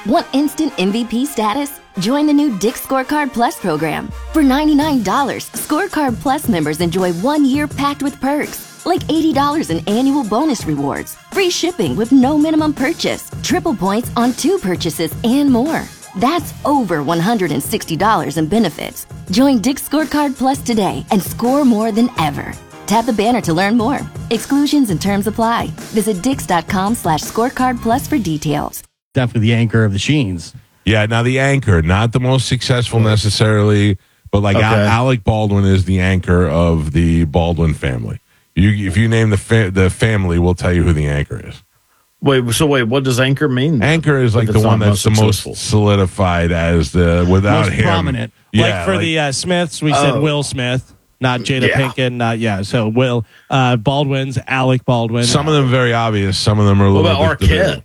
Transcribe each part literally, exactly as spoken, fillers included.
Want instant M V P status? Join the new Dick's Scorecard Plus program. For ninety-nine dollars, Scorecard Plus members enjoy one year packed with perks, like eighty dollars in annual bonus rewards, free shipping with no minimum purchase, triple points on two purchases, and more. That's over one hundred sixty dollars in benefits. Join Dick's Scorecard Plus today and score more than ever. Tap the banner to learn more. Exclusions and terms apply. Visit dix.com slash scorecard plus for details. Definitely the anchor of the Sheens. Yeah, now the anchor, not the most successful necessarily, but like Okay. Al- Alec Baldwin is the anchor of the Baldwin family. You, if you name the fa- the family, we'll tell you who the anchor is. Wait, so wait, what does anchor mean? Anchor is like If the it's one not that's the most most solidified as the without Most him. prominent. Yeah, like for the uh, Smiths, we said Oh. Will Smith, not Jada Yeah. Pinkett. Not yeah. So Will uh, Baldwin's Alec Baldwin. some of them very obvious. Some of them are a What little about bit Arquette?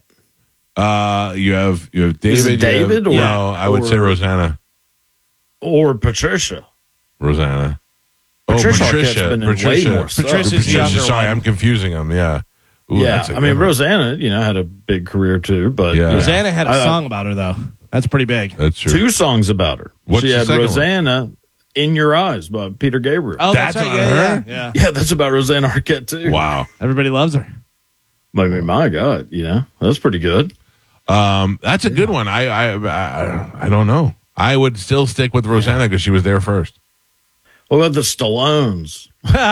Uh, you have you have David. Is it you have- David or- no? I would or- say Rosanna. Or Patricia? Rosanna. Patricia oh, Arquette's Patricia. been in way Patricia. more stuff. Patricia's Patricia. younger Sorry, one. I'm confusing them. Yeah. Ooh, Yeah, that's a I good mean, one. Rosanna, you know, had a big career too, but Yeah. yeah. Rosanna had a I- song about her though. That's pretty big. That's true. two songs about her. What's she the had second one? Rosanna, In Your Eyes by Peter Gabriel. Oh, That's right. on Yeah, her? yeah, yeah. Yeah, that's about Rosanna Arquette too. Wow. Everybody loves her. I mean, my God, you know, that's pretty good. Um, that's a good one. I, I, I, I don't know. I would still stick with Rosanna because she was there first. What about the Stallones?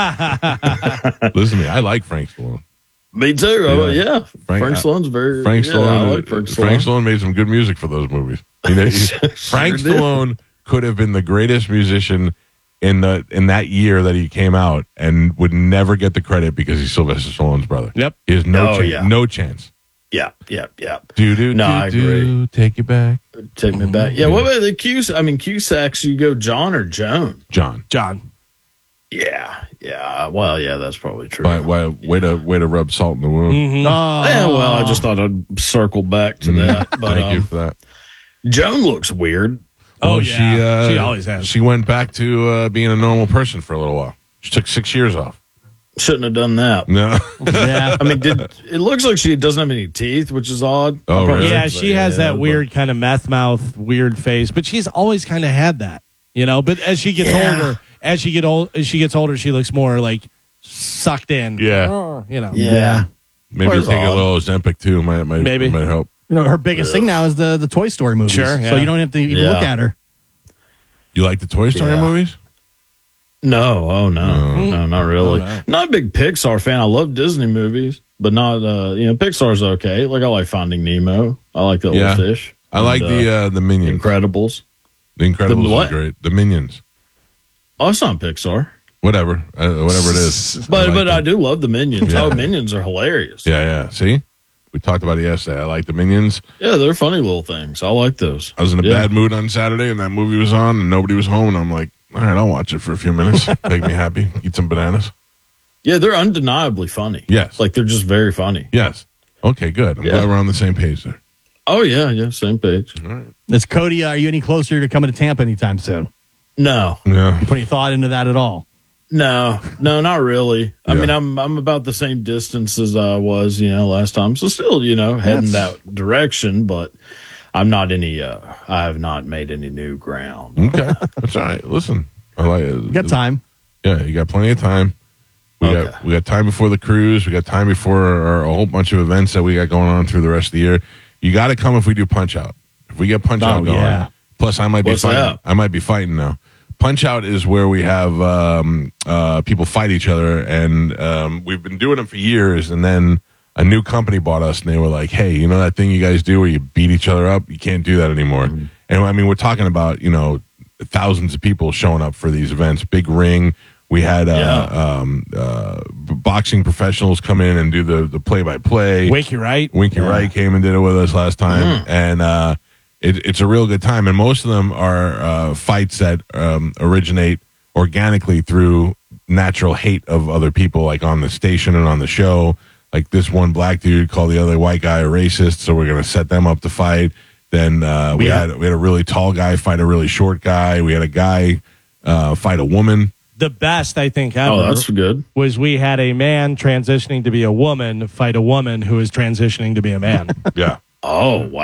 Listen to me. I like Frank Stallone. Me too. Oh, Yeah. yeah. Frank- Frank, Stallone's very. Frank yeah, Stallone. I like Frank Stallone. Frank Stallone made some good music for those movies. You know, he- Frank did. Stallone could have been the greatest musician in the in that year that he came out, and would never get the credit because he's Sylvester Stallone's brother. Yep. He has no Oh, chance. yeah. No chance. Yeah, yeah, yeah. Do do No, do I do. agree. Take you back, Take me back. Yeah, what about the Cus? I mean, Cusacks, you go John or Joan? John. John. Yeah, yeah. Well, yeah, that's probably true. Why, why, way to way to rub salt in the wound. Mhm. Yeah, well, I just thought I'd circle back to that. But Thank you um, for that. Joan looks weird. Oh, Well, yeah. she, uh, She always has. She went back to uh, being a normal person for a little while. She took six years off. Shouldn't have done that. No. Yeah. I mean, did it looks like she doesn't have any teeth, which is odd. Oh, I'll probably really? Yeah, say she has yeah, that but- weird kind of meth mouth, weird face, but she's always kind of had that, you know. But as she gets Yeah. older, as she get old, as she gets older, she looks more like sucked in. Yeah. Oh, you know. Yeah. Maybe Where's take a odd? little Ozempic too. Might might Maybe. might help. You know, her biggest thing now is the, the Toy Story movies. Sure, So yeah. you don't have to even Yeah. look at her. You like the Toy Story Yeah. movies? No, oh no, no, not really. Oh, no. Not a big Pixar fan. I love Disney movies, but not uh, you know, Pixar's okay. Like I like Finding Nemo. I like the Yeah. Little Fish. I like And, the uh, the Minions. Incredibles. The Incredibles The is what? great. The Minions. Oh, it's not Pixar, Whatever, uh, whatever it is. but I like but I them. do love the Minions. Yeah. Oh, Minions are hilarious. Yeah, yeah. See, we talked about it yesterday. I like the Minions. Yeah, they're funny little things. I like those. I was in a Yeah. bad mood on Saturday, and that movie was on, and nobody was home, and I'm like, all right, I'll watch it for a few minutes. Make me happy. Eat some bananas. Yeah, they're undeniably funny. Yes. Like they're just very funny. Yes. Okay, good. I'm Yeah. glad we're on the same page there. Oh yeah, yeah, same page. All right. Is Cody, uh, are you any closer to coming to Tampa anytime soon? No, Yeah. You put any thought into that at all? no, no, not really. I Yeah. mean, I'm I'm about the same distance as I was, you know, last time. So still, you know, heading That's- that direction, but I'm not any. Uh, I have not made any new ground. Okay. That's all right. Listen, I like it. You got time. Yeah, you got plenty of time. We Okay. got we got time before the cruise. We got time before our, a whole bunch of events that we got going on through the rest of the year. You got to come if we do Punch Out. If we get Punch Oh, Out going. yeah. Plus, I might be What's fighting. that? I might be fighting now. Punch Out is where we have um, uh, people fight each other, and um, we've been doing them for years. And then a new company bought us, and they were like, "Hey, you know that thing you guys do where you beat each other up? You can't do that anymore." Mm-hmm. And I mean, we're talking about you know thousands of people showing up for these events, big ring. We had uh, Yeah. um, uh, b- boxing professionals come in and do the the play by play. Wakey right. Winky Wright came and did it with us last time, Mm-hmm. and uh, it, it's a real good time. And most of them are uh, fights that um, originate organically through natural hate of other people, like on the station and on the show. Like this one black dude called the other white guy a racist, so we're gonna set them up to fight. Then uh, we Yeah. had we had a really tall guy fight a really short guy. We had a guy uh, fight a woman. The best I think ever Oh, that's good. was we had a man transitioning to be a woman fight a woman who is transitioning to be a man. Yeah. Oh, wow.